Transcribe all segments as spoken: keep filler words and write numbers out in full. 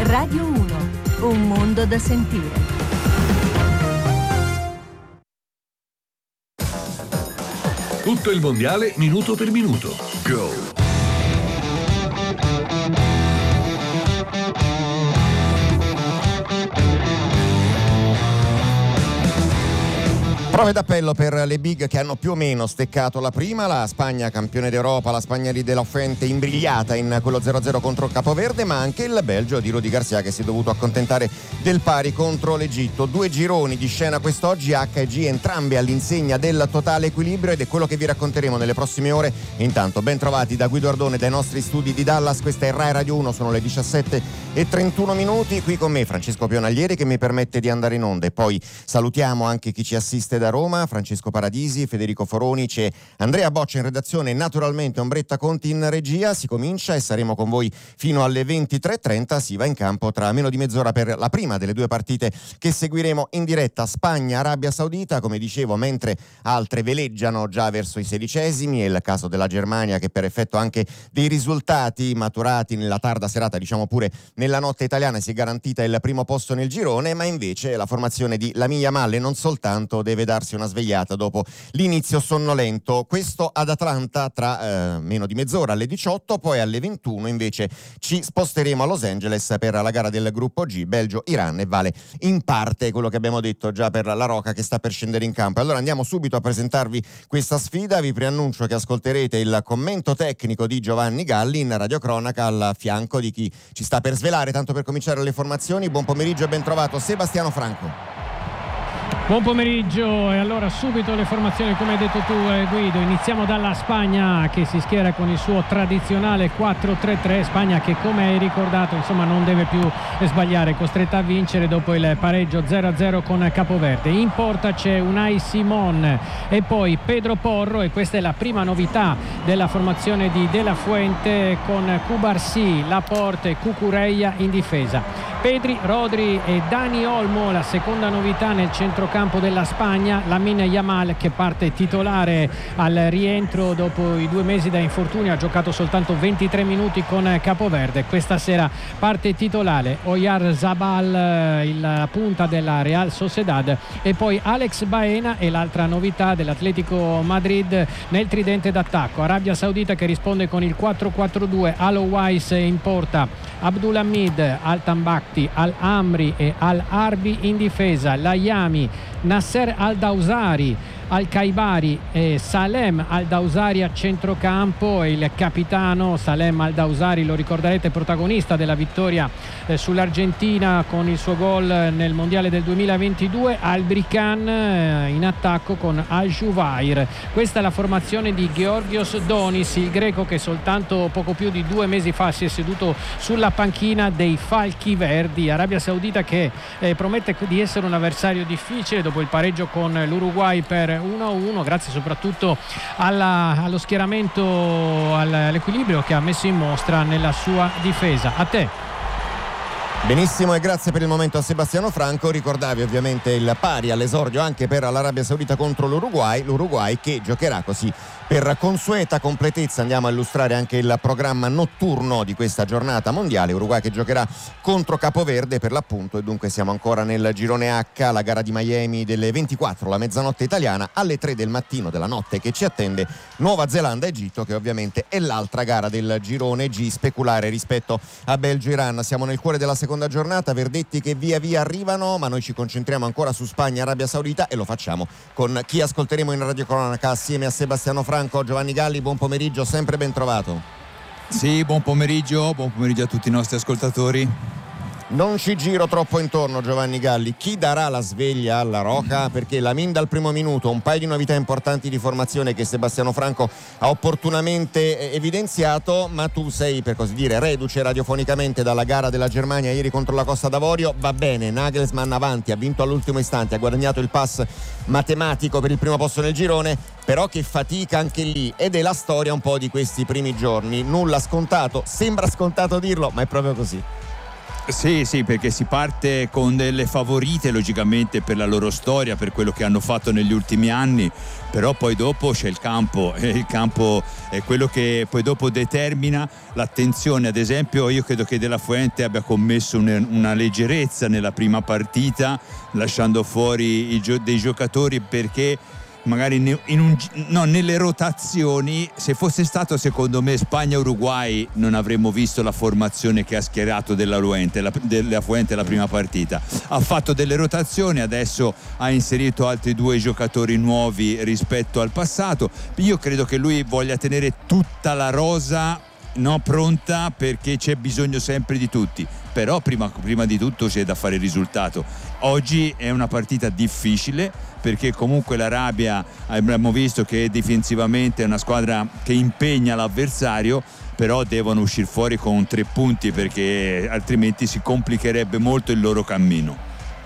Radio uno, un mondo da sentire. Tutto il mondiale minuto per minuto. Go! Prove d'appello per le big che hanno più o meno steccato la prima, la Spagna campione d'Europa, la Spagna di De La Fuente imbrigliata in quello zero a zero contro Capoverde, ma anche il Belgio di Rudy Garcia che si è dovuto accontentare del pari contro l'Egitto. Due gironi di scena quest'oggi, H e G entrambi all'insegna del totale equilibrio, ed è quello che vi racconteremo nelle prossime ore. Intanto ben trovati da Guido Ardone dai nostri studi di Dallas, questa è Rai Radio uno, sono le diciassette e trentuno minuti, qui con me Francesco Pionaglieri che mi permette di andare in onda, e poi salutiamo anche chi ci assiste da Roma, Francesco Paradisi, Federico Foroni, c'è Andrea Boccia in redazione, naturalmente Ombretta Conti in regia. Si comincia e saremo con voi fino alle ventitré e trenta, si va in campo tra meno di mezz'ora per la prima delle due partite che seguiremo in diretta, Spagna-Arabia Saudita, come dicevo, mentre altre veleggiano già verso i sedicesimi, è il caso della Germania che per effetto anche dei risultati maturati nella tarda serata, diciamo pure nella notte italiana, si è garantita il primo posto nel girone, ma invece la formazione di Lamine Yamal e non soltanto deve darsi una svegliata dopo l'inizio sonnolento. Questo ad Atlanta tra eh, meno di mezz'ora alle diciotto, poi alle ventuno invece ci sposteremo a Los Angeles per la gara del gruppo G, Belgio-Iran, e vale in parte quello che abbiamo detto già per la Roca che sta per scendere in campo. Allora andiamo subito a presentarvi questa sfida, vi preannuncio che ascolterete il commento tecnico di Giovanni Galli in radiocronaca al fianco di chi ci sta per svelare, tanto per cominciare le formazioni. Buon pomeriggio e ben trovato Sebastiano Franco. Buon pomeriggio, e allora subito le formazioni come hai detto tu eh, Guido. Iniziamo dalla Spagna che si schiera con il suo tradizionale quattro tre tre, Spagna che come hai ricordato insomma non deve più sbagliare, costretta a vincere dopo il pareggio zero a zero con Capoverde. In porta c'è Unai Simón e poi Pedro Porro, e questa è la prima novità della formazione di De La Fuente, con Cubarsí, Laporte e Cucurella in difesa. Pedri, Rodri e Dani Olmo la seconda novità nel centrocampo della Spagna. Lamine Yamal che parte titolare al rientro dopo i due mesi da infortunio, ha giocato soltanto ventitré minuti con Capoverde, questa sera parte titolare. Oyarzabal, il punta della Real Sociedad, e poi Alex Baena è l'altra novità dell'Atletico Madrid nel tridente d'attacco. Arabia Saudita che risponde con il quattro quattro due, Alo Weiss in porta, Abdulhamid, Altanbakti, Al-Amri e Al-Arbi in difesa, Layami, Nasser Al-Dawsari, Al-Kaibari e Salem Al-Dawsari a centrocampo, e il capitano Salem Al-Dawsari, lo ricorderete, protagonista della vittoria eh, sull'Argentina con il suo gol nel mondiale del duemilaventidue. Al-Brikan eh, in attacco con Al-Juvair. Questa è la formazione di Georgios Donis, il greco che soltanto poco più di due mesi fa si è seduto sulla panchina dei Falchi Verdi. Arabia Saudita che eh, promette di essere un avversario difficile dopo il pareggio con l'Uruguay per uno a uno, grazie soprattutto alla, allo schieramento, all'equilibrio che ha messo in mostra nella sua difesa. A te. Benissimo, e grazie per il momento a Sebastiano Franco. Ricordavi ovviamente il pari all'esordio anche per l'Arabia Saudita contro l'Uruguay, l'Uruguay che giocherà così per consueta completezza. Andiamo a illustrare anche il programma notturno di questa giornata mondiale. Uruguay che giocherà contro Capoverde per l'appunto, e dunque siamo ancora nel girone H, la gara di Miami delle ventiquattro, la mezzanotte italiana. Alle tre del mattino della notte che ci attende Nuova Zelanda-Egitto, che ovviamente è l'altra gara del girone G, speculare rispetto a Belgio-Iran. Siamo nel cuore della seconda giornata, verdetti che via via arrivano, ma noi ci concentriamo ancora su Spagna-Arabia Saudita, e lo facciamo con chi ascolteremo in radiocronaca assieme a Sebastiano Franco. Giovanni Galli, buon pomeriggio, sempre ben trovato. Sì, buon pomeriggio, buon pomeriggio a tutti i nostri ascoltatori. Non ci giro troppo intorno, Giovanni Galli. Chi darà la sveglia alla Roca? Perché Lamine dal primo minuto, un paio di novità importanti di formazione che Sebastiano Franco ha opportunamente evidenziato, ma tu sei, per così dire, reduce radiofonicamente dalla gara della Germania ieri contro la Costa d'Avorio. Va bene, Nagelsmann avanti, ha vinto all'ultimo istante, ha guadagnato il pass matematico per il primo posto nel girone, però che fatica anche lì, ed è la storia un po' di questi primi giorni. Nulla scontato, sembra scontato dirlo, ma è proprio così. Sì, sì, perché si parte con delle favorite logicamente per la loro storia, per quello che hanno fatto negli ultimi anni, però poi dopo c'è il campo e il campo è quello che poi dopo determina l'attenzione. Ad esempio io credo che De La Fuente abbia commesso una, una leggerezza nella prima partita, lasciando fuori i gio- dei giocatori, perché magari in un, no, nelle rotazioni, se fosse stato secondo me Spagna-Uruguay, non avremmo visto la formazione che ha schierato della Fuente la, della Fuente la prima partita. Ha fatto delle rotazioni, adesso ha inserito altri due giocatori nuovi rispetto al passato. Io credo che lui voglia tenere tutta la rosa, no, pronta, perché c'è bisogno sempre di tutti, però prima, prima di tutto c'è da fare il risultato. Oggi è una partita difficile perché comunque l'Arabia abbiamo visto che difensivamente è una squadra che impegna l'avversario, però devono uscire fuori con tre punti perché altrimenti si complicherebbe molto il loro cammino.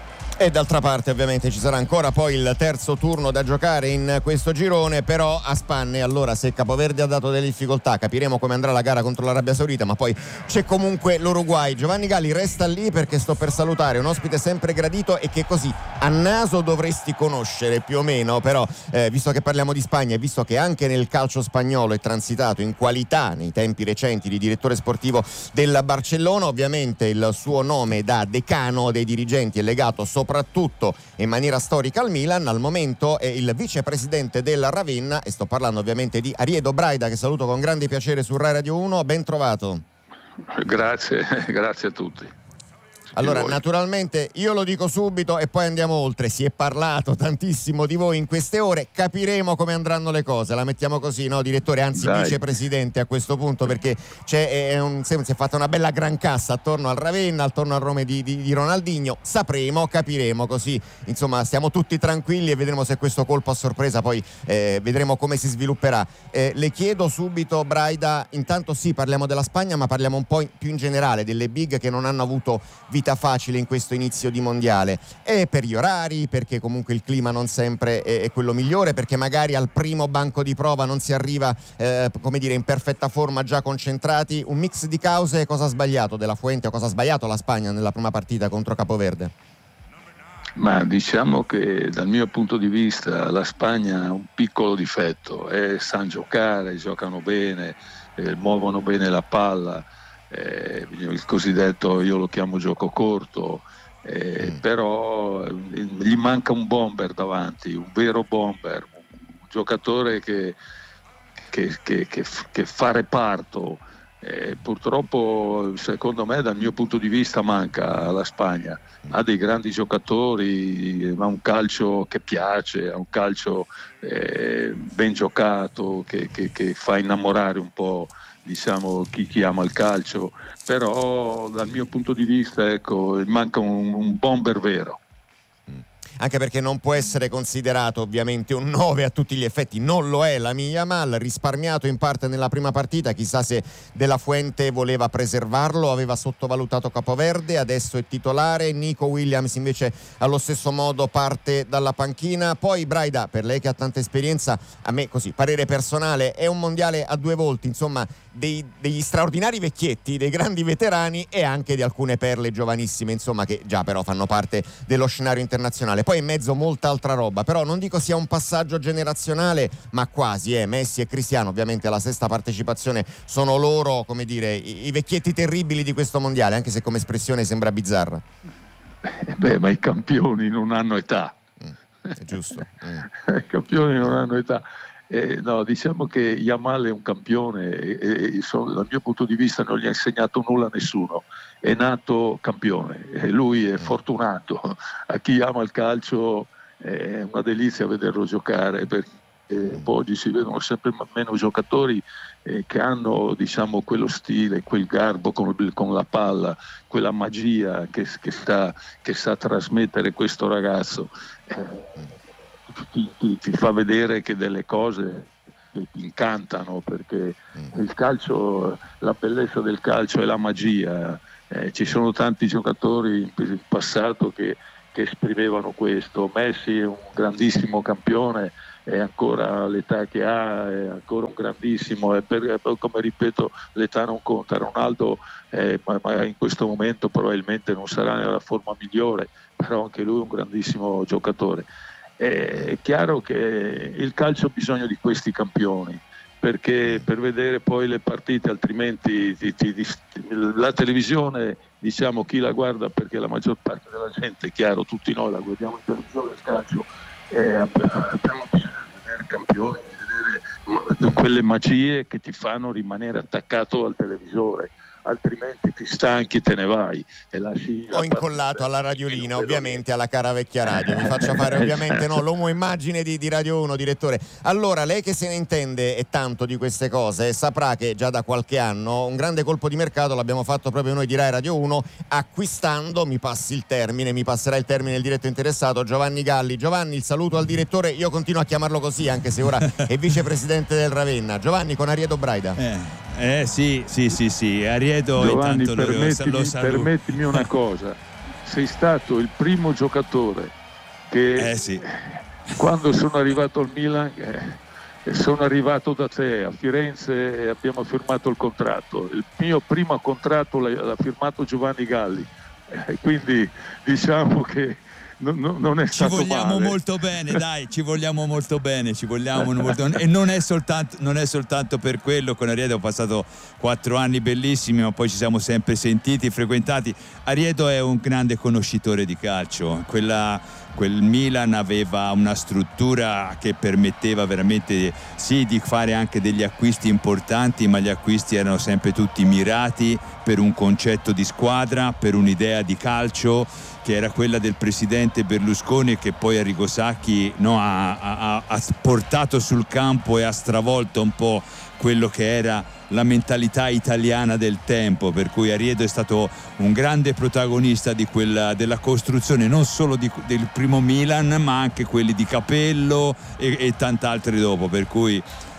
E d'altra parte ovviamente ci sarà ancora poi il terzo turno da giocare in questo girone, però a spanne. Allora, se Capoverde ha dato delle difficoltà, capiremo come andrà la gara contro l'Arabia Saudita, ma poi c'è comunque l'Uruguay. Giovanni Galli resta lì perché sto per salutare un ospite sempre gradito e che così a naso dovresti conoscere più o meno, però eh, visto che parliamo di Spagna e visto che anche nel calcio spagnolo è transitato in qualità nei tempi recenti di direttore sportivo del Barcellona, ovviamente il suo nome da decano dei dirigenti è legato soprattutto soprattutto in maniera storica al Milan. Al momento è il vicepresidente del Ravenna e sto parlando ovviamente di Ariedo Braida, che saluto con grande piacere su Rai Radio uno. Ben trovato. Grazie, grazie a tutti. Allora, naturalmente io lo dico subito e poi andiamo oltre. Si è parlato tantissimo di voi in queste ore, capiremo come andranno le cose. La mettiamo così, no, direttore, anzi Dai. vicepresidente a questo punto, perché c'è è un, si è fatta una bella gran cassa attorno al Ravenna, attorno al Rome di, di, di Ronaldinho. Sapremo, capiremo, così insomma stiamo tutti tranquilli e vedremo se questo colpo a sorpresa poi eh, vedremo come si svilupperà. Eh, le chiedo subito, Braida, intanto sì, parliamo della Spagna, ma parliamo un po' più in generale delle big che non hanno avuto vita facile in questo inizio di mondiale, e per gli orari, perché comunque il clima non sempre è, è quello migliore, perché magari al primo banco di prova non si arriva eh, come dire in perfetta forma, già concentrati. Un mix di cause. Cosa ha sbagliato De La Fuente o cosa ha sbagliato la Spagna nella prima partita contro Capoverde? Ma diciamo che dal mio punto di vista la Spagna ha un piccolo difetto, eh, sanno giocare, giocano bene, eh, muovono bene la palla. Eh, il cosiddetto, io lo chiamo gioco corto, eh, mm. però eh, gli manca un bomber davanti, un vero bomber, un giocatore che, che, che, che, che fa reparto. Eh, purtroppo secondo me dal mio punto di vista manca alla Spagna. Ha dei grandi giocatori, ha un calcio che piace, ha un calcio eh, ben giocato che, che, che fa innamorare un po', diciamo, chi, chi ama il calcio, però dal mio punto di vista, ecco, manca un, un bomber vero. Anche perché non può essere considerato ovviamente un nove a tutti gli effetti, non lo è Lamine Yamal, risparmiato in parte nella prima partita, chissà se De La Fuente voleva preservarlo, aveva sottovalutato Capoverde, adesso è titolare. Nico Williams invece allo stesso modo parte dalla panchina. Poi Braida, per lei che ha tanta esperienza, a me così, parere personale, è un mondiale a due volti, insomma dei, degli straordinari vecchietti, dei grandi veterani e anche di alcune perle giovanissime, insomma, che già però fanno parte dello scenario internazionale. Poi in mezzo molta altra roba, però non dico sia un passaggio generazionale, ma quasi, eh. Messi e Cristiano ovviamente alla sesta partecipazione sono loro, come dire, i, i vecchietti terribili di questo mondiale, anche se come espressione sembra bizzarra. Eh beh, ma i campioni non hanno età. Mm, è giusto. Mm. I campioni non hanno età. Eh, no, diciamo che Yamal è un campione e, e, e so, dal mio punto di vista non gli ha insegnato nulla a nessuno, è nato campione e lui è fortunato. A chi ama il calcio è una delizia vederlo giocare, perché oggi si vedono sempre meno giocatori eh, che hanno, diciamo, quello stile, quel garbo con, con la palla, quella magia che, che, sta, che sa trasmettere questo ragazzo. Eh, Ti, ti, ti fa vedere che delle cose ti incantano, perché il calcio, la bellezza del calcio è la magia. Eh, ci sono tanti giocatori in passato che, che esprimevano questo. Messi è un grandissimo campione, è ancora l'età che ha, è ancora un grandissimo, e per, come ripeto l'età non conta. Ronaldo eh, ma, ma in questo momento probabilmente non sarà nella forma migliore, però anche lui è un grandissimo giocatore. È chiaro che il calcio ha bisogno di questi campioni, perché per vedere poi le partite, altrimenti ti, ti, ti, la televisione, diciamo, chi la guarda, perché la maggior parte della gente, è chiaro, tutti noi la guardiamo in televisione, il calcio, eh, abbiamo bisogno di vedere campioni, di vedere quelle magie che ti fanno rimanere attaccato al televisore, altrimenti ti stanchi e te ne vai e lasci. Ho incollato alla radiolina, ovviamente alla cara vecchia radio, mi faccia fare ovviamente no, l'uomo immagine di, di Radio uno, direttore. Allora, lei che se ne intende e tanto di queste cose saprà che già da qualche anno un grande colpo di mercato l'abbiamo fatto proprio noi di Rai Radio uno, acquistando, mi passi il termine, mi passerà il termine il diretto interessato, Giovanni Galli. Giovanni, il saluto al direttore, io continuo a chiamarlo così anche se ora è vicepresidente del Ravenna. Giovanni, con Ariedo Braida. Eh. Eh sì, sì, sì, sì. Ariedo, Giovanni, intanto permettimi, lo, lo permettimi una cosa. Sei stato il primo giocatore che eh sì. quando sono arrivato al Milan eh, sono arrivato da te a Firenze e abbiamo firmato il contratto. Il mio primo contratto l'ha, l'ha firmato Giovanni Galli, eh, quindi diciamo che Non, non è ci vogliamo male. molto bene, dai, ci vogliamo molto bene, ci vogliamo molto bene. E non è soltanto, non è soltanto per quello. Con Ariedo ho passato quattro anni bellissimi, ma poi ci siamo sempre sentiti, frequentati. Ariedo è un grande conoscitore di calcio. Quella, quel Milan aveva una struttura che permetteva veramente sì di fare anche degli acquisti importanti, ma gli acquisti erano sempre tutti mirati per un concetto di squadra, per un'idea di calcio che era quella del presidente Berlusconi, che poi Arrigo Sacchi no, ha, ha, ha portato sul campo e ha stravolto un po' quello che era la mentalità italiana del tempo, per cui Ariedo è stato un grande protagonista di quella, della costruzione non solo di, del primo Milan, ma anche quelli di Capello e, e tant'altri dopo, per cui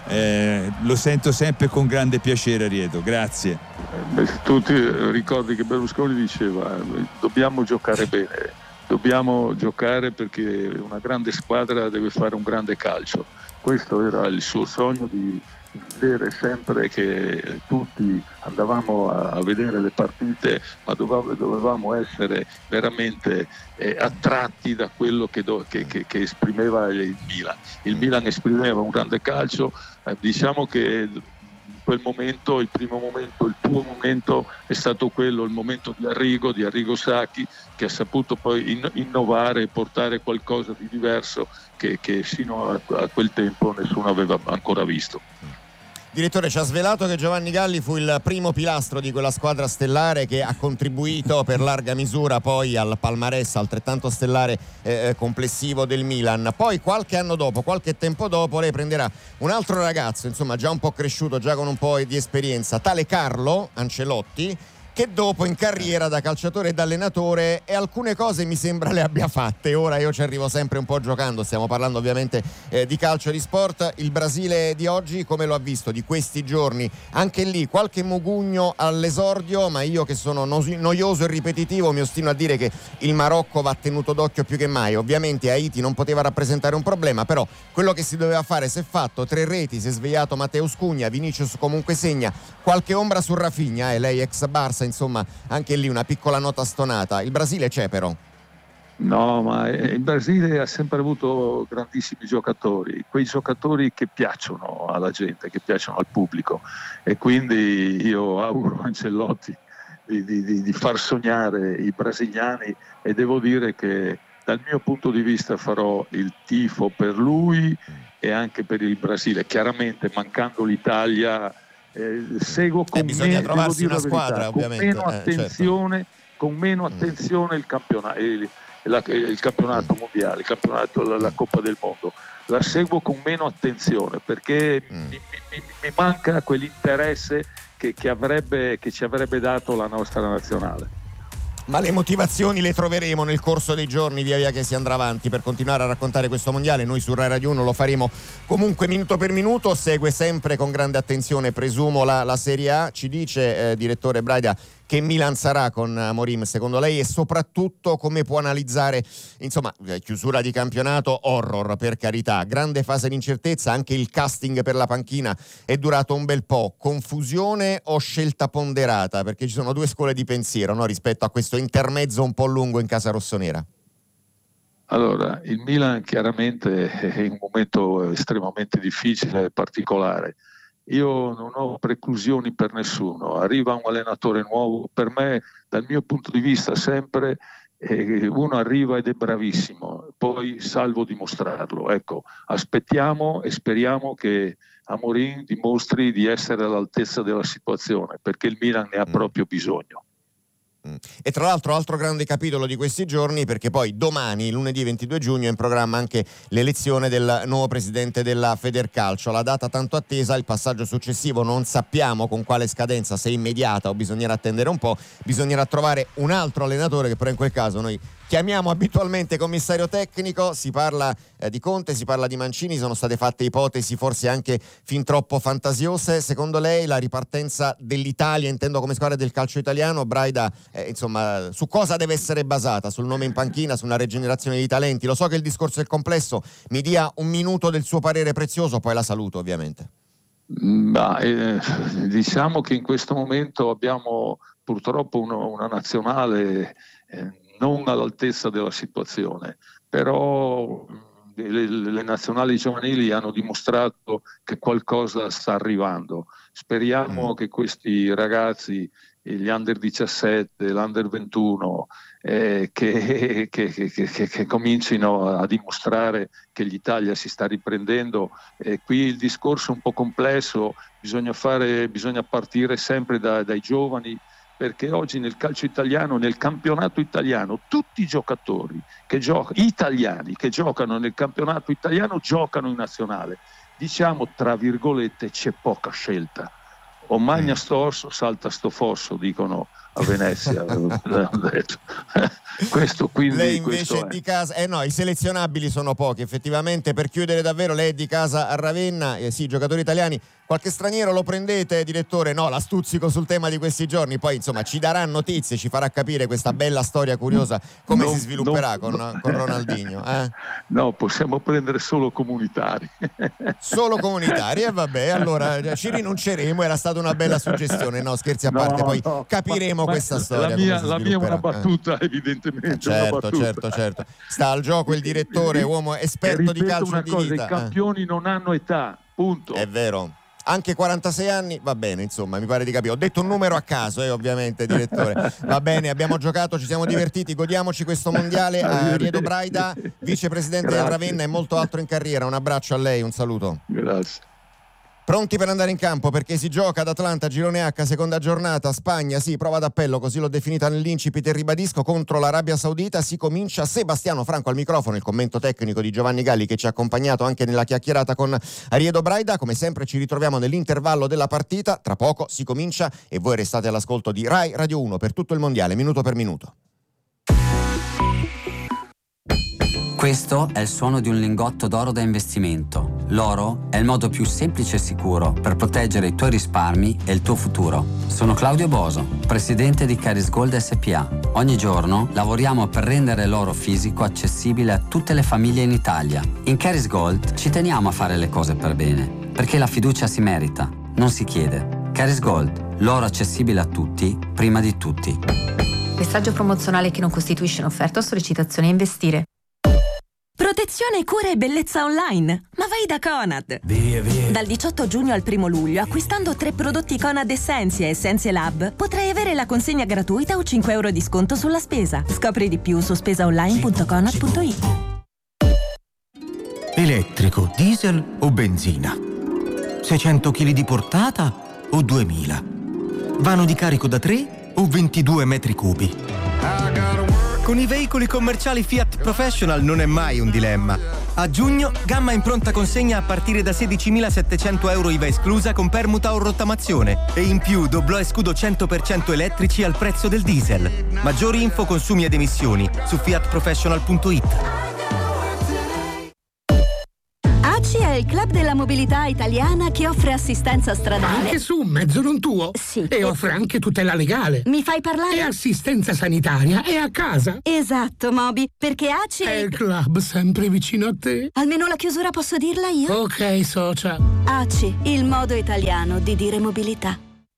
eh, lo sento sempre con grande piacere Ariedo, grazie. Beh, tu ti ricordi che Berlusconi diceva dobbiamo giocare bene, dobbiamo giocare perché una grande squadra deve fare un grande calcio. Questo era il suo sogno, di vedere sempre che tutti andavamo a, a vedere le partite, ma dovevamo, dovevamo essere veramente eh, attratti da quello che, do, che, che, che esprimeva il Milan. Il Milan esprimeva un grande calcio, eh, diciamo che quel momento, il primo momento, il tuo momento è stato quello, il momento di Arrigo, di Arrigo Sacchi, che ha saputo poi in, innovare e portare qualcosa di diverso che, che fino a, a quel tempo nessuno aveva ancora visto. Direttore, ci ha svelato che Giovanni Galli fu il primo pilastro di quella squadra stellare che ha contribuito per larga misura poi al palmarès altrettanto stellare eh, complessivo del Milan. Poi qualche anno dopo, qualche tempo dopo, lei prenderà un altro ragazzo, insomma già un po' cresciuto, già con un po' di esperienza, tale Carlo Ancelotti, che dopo in carriera da calciatore e da allenatore e alcune cose mi sembra le abbia fatte. Ora io ci arrivo sempre un po' giocando, stiamo parlando ovviamente eh, di calcio, di sport. Il Brasile di oggi come lo ha visto, di questi giorni? Anche lì qualche mugugno all'esordio, ma io che sono noioso e ripetitivo mi ostino a dire che il Marocco va tenuto d'occhio più che mai. Ovviamente Haiti non poteva rappresentare un problema, però quello che si doveva fare si è fatto, tre reti, si è svegliato Mateus Cugna, Vinicius comunque segna, qualche ombra su Rafinha e eh, lei ex Barça, insomma anche lì una piccola nota stonata. Il Brasile c'è però. No, ma il Brasile ha sempre avuto grandissimi giocatori, quei giocatori che piacciono alla gente, che piacciono al pubblico, e quindi io auguro a Ancelotti di, di, di far sognare i brasiliani, e devo dire che dal mio punto di vista farò il tifo per lui e anche per il Brasile. Chiaramente mancando l'Italia Eh, seguo con, eh, bisogna me, trovarsi una squadra, verità, con ovviamente. meno eh, attenzione, certo. con meno attenzione il campionato, il, la, il campionato mondiale, il campionato, la, la Coppa del Mondo. La seguo con meno attenzione perché mm. mi, mi, mi manca quell'interesse che, che, avrebbe, che ci avrebbe dato la nostra nazionale. Ma le motivazioni le troveremo nel corso dei giorni, via via che si andrà avanti, per continuare a raccontare questo mondiale. Noi su Rai Radio uno lo faremo comunque minuto per minuto. Segue sempre con grande attenzione, presumo, la, la Serie A. Ci dice, eh, direttore Braida, che Milan sarà con Amorim secondo lei, e soprattutto come può analizzare, insomma, chiusura di campionato, horror per carità, grande fase di incertezza, anche il casting per la panchina è durato un bel po', confusione o scelta ponderata? Perché ci sono due scuole di pensiero, no, rispetto a questo intermezzo un po' lungo in casa rossonera. Allora, il Milan chiaramente è in un momento estremamente difficile e particolare. Io non ho preclusioni per nessuno, arriva un allenatore nuovo, per me dal mio punto di vista sempre eh, uno arriva ed è bravissimo, poi salvo dimostrarlo. Ecco, aspettiamo e speriamo che Amorim dimostri di essere all'altezza della situazione, perché il Milan ne ha proprio bisogno. E tra l'altro altro grande capitolo di questi giorni, perché poi domani, lunedì ventidue giugno, è in programma anche l'elezione del nuovo presidente della Federcalcio, la data tanto attesa, il passaggio successivo non sappiamo con quale scadenza, se immediata o bisognerà attendere un po', bisognerà trovare un altro allenatore che però in quel caso noi chiamiamo abitualmente commissario tecnico. Si parla eh, di Conte, si parla di Mancini, sono state fatte ipotesi forse anche fin troppo fantasiose. Secondo lei la ripartenza dell'Italia, intendo come squadra del calcio italiano, Braida, eh, insomma, su cosa deve essere basata? Sul nome in panchina, su una rigenerazione di talenti? Lo so che il discorso è complesso, mi dia un minuto del suo parere prezioso, poi la saluto ovviamente. Ma, eh, diciamo che in questo momento abbiamo purtroppo uno, una nazionale eh, non all'altezza della situazione, però le, le nazionali giovanili hanno dimostrato che qualcosa sta arrivando. Speriamo mm. che questi ragazzi, gli under diciassette, l'under ventuno, eh, che, che, che, che, che comincino a dimostrare che l'Italia si sta riprendendo. Eh, qui il discorso è un po' complesso, bisogna, fare, bisogna partire sempre da, dai giovani, perché oggi nel calcio italiano, nel campionato italiano, tutti i giocatori che giocano, italiani che giocano nel campionato italiano giocano in nazionale. Diciamo tra virgolette c'è poca scelta. O magna sto orso, salta sto fosso, dicono a Venezia. Questo quindi lei invece questo è di casa, eh no, i selezionabili sono pochi effettivamente. Per chiudere davvero, lei è di casa a Ravenna, eh sì, giocatori italiani. Qualche straniero lo prendete, direttore? No, la stuzzico sul tema di questi giorni, poi insomma ci darà notizie, ci farà capire questa bella storia curiosa come non, si svilupperà non, con, no. con Ronaldinho. Eh? No, possiamo prendere solo comunitari. Solo comunitari, e eh, vabbè, allora ci rinunceremo, era stata una bella suggestione, no, scherzi a no, parte, poi no, capiremo ma, questa ma storia. La mia, la mia è una battuta, eh. evidentemente. Eh, certo, una battuta. certo, certo. Sta al gioco il direttore, uomo esperto di calcio una di cosa, vita. I campioni eh. non hanno età, punto. È vero. Anche quarantasei anni, va bene, insomma, mi pare di capire. Ho detto un numero a caso, eh, ovviamente, direttore. Va bene, abbiamo giocato, ci siamo divertiti, godiamoci questo mondiale. Ariedo Braida, vicepresidente del Ravenna e molto altro in carriera. Un abbraccio a lei, un saluto. Grazie. Pronti per andare in campo perché si gioca ad Atlanta, girone H, seconda giornata, Spagna, sì, prova d'appello, così l'ho definita nell'incipit e ribadisco, contro l'Arabia Saudita. Si comincia. Sebastiano Franco al microfono, il commento tecnico di Giovanni Galli che ci ha accompagnato anche nella chiacchierata con Ariedo Braida. Come sempre ci ritroviamo nell'intervallo della partita, tra poco si comincia e voi restate all'ascolto di Rai Radio uno per tutto il mondiale, minuto per minuto. Questo è il suono di un lingotto d'oro da investimento. L'oro è il modo più semplice e sicuro per proteggere i tuoi risparmi e il tuo futuro. Sono Claudio Boso, presidente di Caris Gold S P A. Ogni giorno lavoriamo per rendere l'oro fisico accessibile a tutte le famiglie in Italia. In Caris Gold ci teniamo a fare le cose per bene, perché la fiducia si merita, non si chiede. Caris Gold, l'oro accessibile a tutti, prima di tutti. Messaggio promozionale che non costituisce un'offerta o sollecitazione a investire. Protezione, cura e bellezza online. Ma vai da Conad. Via, via. Dal diciotto giugno al primo luglio, acquistando tre prodotti Conad Essentia e Essentia Lab, potrai avere la consegna gratuita o cinque euro di sconto sulla spesa. Scopri di più su spesaonline punto conad punto it. Elettrico, diesel o benzina? seicento chili di portata o duemila? Vano di carico da tre o ventidue metri cubi? Con i veicoli commerciali Fiat Professional non è mai un dilemma. A giugno, gamma in pronta consegna a partire da sedicimilasettecento euro I V A esclusa con permuta o rottamazione. E in più doblò e scudo cento per cento elettrici al prezzo del diesel. Maggiori info, consumi ed emissioni su fiat professional punto it. A C è il club della mobilità italiana che offre assistenza stradale. Anche su un mezzo non tuo? Sì. E offre anche tutela legale. Mi fai parlare? E assistenza sanitaria è a casa. Esatto, Moby, perché A C I... È il club sempre vicino a te. Almeno la chiusura posso dirla io? Ok, socia. A C I, il modo italiano di dire mobilità.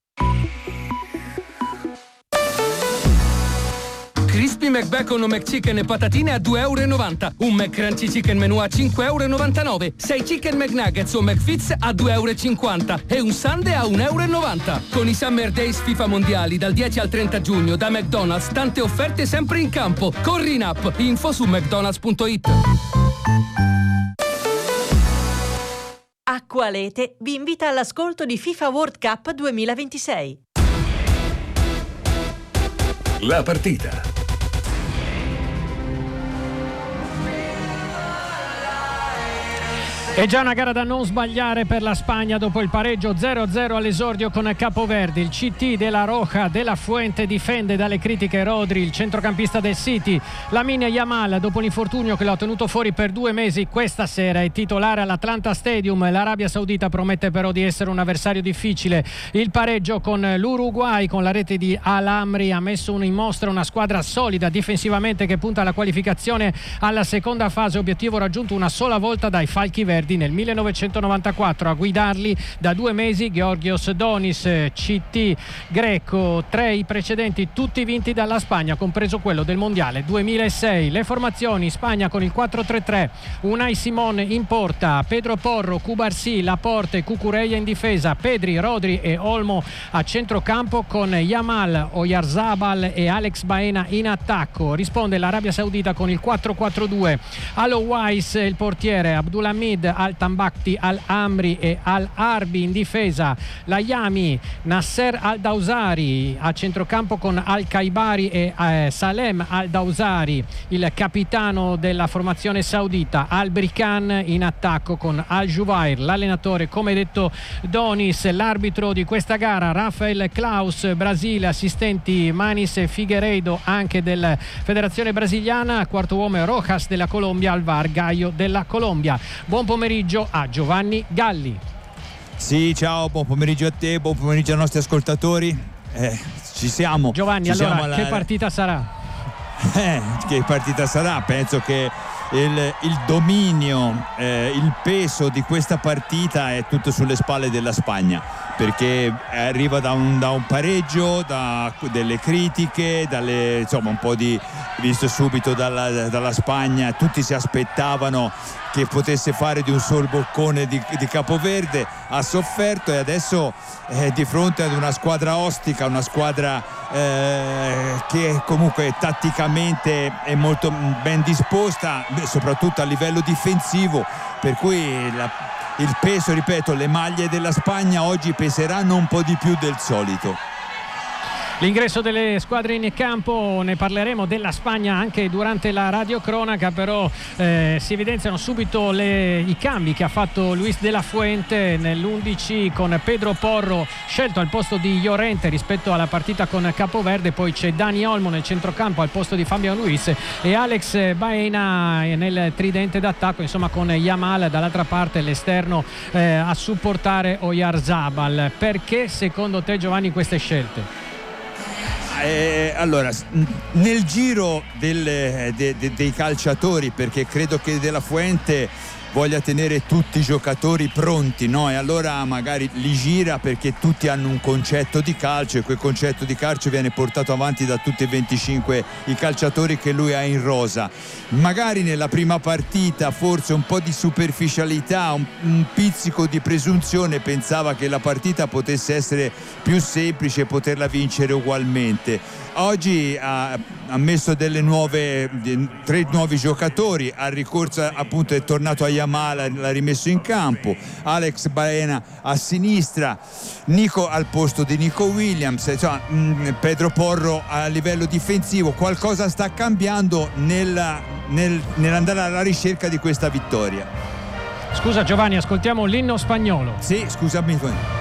Crispy McBacon o McChicken e patatine a due e novanta euro. Un McCrunchy Chicken Menù a cinque e novantanove euro. sei Chicken McNuggets o McFits a due e cinquanta euro. E un Sundae a un e novanta euro. Con i Summer Days FIFA Mondiali dal dieci al trenta giugno da McDonald's, tante offerte sempre in campo. Corri in app. Info su mcdonalds punto it. Acqualete vi invita all'ascolto di FIFA World Cup duemilaventisei. La partita. È già una gara da non sbagliare per la Spagna dopo il pareggio zero a zero all'esordio con Capoverde. Il C T della Roja della Fuente difende dalle critiche Rodri, il centrocampista del City. Lamine Yamal, dopo l'infortunio che lo ha tenuto fuori per due mesi, questa sera è titolare all'Atlanta Stadium. L'Arabia Saudita promette però di essere un avversario difficile. Il pareggio con l'Uruguay, con la rete di Al-Amri, ha messo in mostra una squadra solida difensivamente che punta alla qualificazione alla seconda fase, obiettivo raggiunto una sola volta dai Falchi Verdi nel millenovecentonovantaquattro. A guidarli da due mesi Georgios Donis, C T greco, tre i precedenti tutti vinti dalla Spagna, compreso quello del mondiale duemilasei. Le formazioni: Spagna con il quattro tre tre, Unai Simon in porta, Pedro Porro, Cubarsí, Laporte, Cucurella in difesa, Pedri, Rodri e Olmo a centrocampo, con Yamal, Oyarzabal e Alex Baena in attacco. Risponde l'Arabia Saudita con il quattro quattro due, Alo Weiss il portiere, Abdulhamid, Al-Tambakti, Al-Amri e Al-Arbi in difesa, Layami, Nasser Al-Dawsari a centrocampo con Al-Kaibari e eh, Salem Al-Dawsari, il capitano della formazione saudita. Al-Brikan in attacco con Al-Jubair. L'allenatore, come detto, Donis. L'arbitro di questa gara Rafael Klaus, Brasile. Assistenti Manis e Figueiredo anche della federazione brasiliana. Quarto uomo Rojas della Colombia. Al V A R Gaio della Colombia. Buon pomeriggio a Giovanni Galli. Sì, ciao, buon pomeriggio a te, buon pomeriggio ai nostri ascoltatori. Eh, ci siamo. Giovanni, ci allora siamo alla... che partita sarà? Eh, che partita sarà? Penso che il, il dominio, eh, il peso di questa partita è tutto sulle spalle della Spagna, perché arriva da un, da un pareggio, da delle critiche, dalle, insomma un po' di, visto subito dalla, dalla Spagna, tutti si aspettavano che potesse fare di un sol boccone di, di Capoverde, ha sofferto e adesso è di fronte ad una squadra ostica, una squadra eh, che comunque tatticamente è molto ben disposta, soprattutto a livello difensivo, per cui la, il peso, ripeto, le maglie della Spagna oggi peseranno un po' di più del solito. L'ingresso delle squadre in campo, ne parleremo della Spagna anche durante la radiocronaca, però eh, si evidenziano subito le, i cambi che ha fatto Luis de la Fuente nell'undici, con Pedro Porro scelto al posto di Llorente rispetto alla partita con Capoverde. Poi c'è Dani Olmo nel centrocampo al posto di Fabian Ruiz e Alex Baena nel tridente d'attacco, insomma, con Yamal dall'altra parte, l'esterno eh, a supportare Oyarzabal. Perché secondo te, Giovanni, queste scelte? Eh, allora, nel giro del, de, de, dei calciatori, perché credo che De La Fuente voglia tenere tutti i giocatori pronti, no? E allora magari li gira perché tutti hanno un concetto di calcio e quel concetto di calcio viene portato avanti da tutti e venticinque i calciatori che lui ha in rosa. Magari nella prima partita forse un po' di superficialità, un, un pizzico di presunzione, pensava che la partita potesse essere più semplice e poterla vincere ugualmente. Oggi ha, ha messo delle nuove, tre nuovi giocatori, al ricorso appunto è tornato a Yamal, l'ha rimesso in campo, Alex Baena a sinistra, Nico al posto di Nico Williams, insomma, Pedro Porro a livello difensivo. Qualcosa sta cambiando nella, nel, nell'andare alla ricerca di questa vittoria. Scusa Giovanni, ascoltiamo l'inno spagnolo. Sì, scusami.